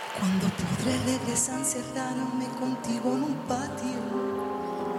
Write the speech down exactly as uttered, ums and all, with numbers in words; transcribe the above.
Quando podré regresar a encerrarme contigo en un patio